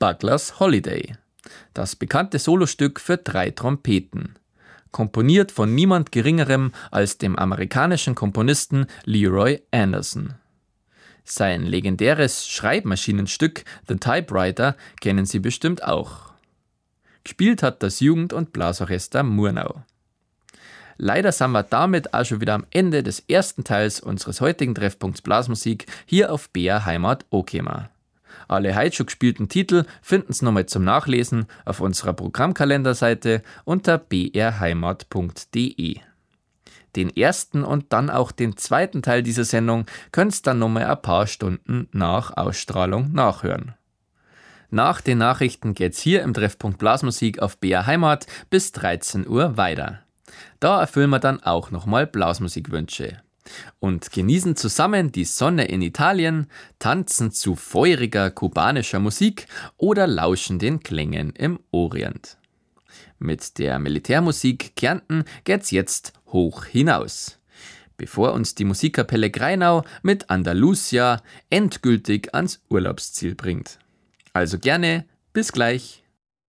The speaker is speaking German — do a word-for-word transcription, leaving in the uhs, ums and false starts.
Buckler's Holiday, das bekannte Solostück für drei Trompeten, komponiert von niemand Geringerem als dem amerikanischen Komponisten Leroy Anderson. Sein legendäres Schreibmaschinenstück The Typewriter kennen Sie bestimmt auch. Gespielt hat das Jugend- und Blasorchester Murnau. Leider sind wir damit auch schon wieder am Ende des ersten Teils unseres heutigen Treffpunkts Blasmusik hier auf B R Heimat angekommen. Alle heute schon gespielten Titel finden Sie nochmal zum Nachlesen auf unserer Programmkalenderseite unter b r heimat punkt d e. Den ersten und dann auch den zweiten Teil dieser Sendung könnt ihr dann nochmal ein paar Stunden nach Ausstrahlung nachhören. Nach den Nachrichten geht's hier im Treffpunkt Blasmusik auf B R Heimat bis dreizehn Uhr weiter. Da erfüllen wir dann auch nochmal Blasmusikwünsche. Und genießen zusammen die Sonne in Italien, tanzen zu feuriger kubanischer Musik oder lauschen den Klängen im Orient. Mit der Militärmusik Kärnten geht's jetzt hoch hinaus, bevor uns die Musikkapelle Greinau mit Andalusia endgültig ans Urlaubsziel bringt. Also gerne, bis gleich.